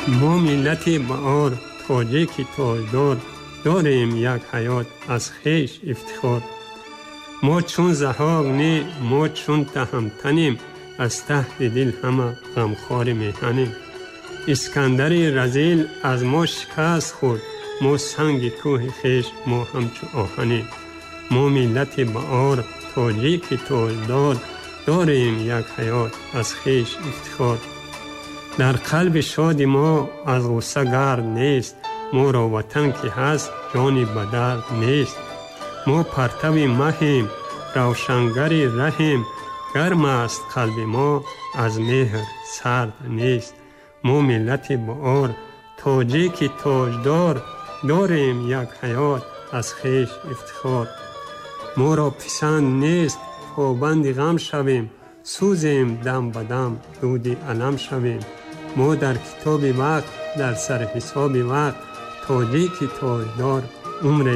ما ملت بهار تاجیک تاجدار داریم یک حیات از خویش افتخار. ما چون ضحاک نی ما چون تهمتنیم از تحت دل همه غمخوار میهنیم. اسکندر رذیل از ما شکست خورد ما سنگ کوه خویش ما همچو آهنیم. ما ملت بهار تاجیک تاجدار داریم یک حیات از خویش افتخار. در قلب شاد ما از غصه گرد نیست ما را وطن که هست جانی بدرد نیست. ما پرتو مهیم روشنگری رحیم گرم است قلب ما از مهر سرد نیست. ما ملت بهار تاجیک تاجدار داریم یک حیات از خویش افتخار. ما را پسند نیست پابند غم شویم سوزیم دم به دم دود علم شویم. ما در کتاب وقت در سر حساب وقت تاجیک تاجدار عمر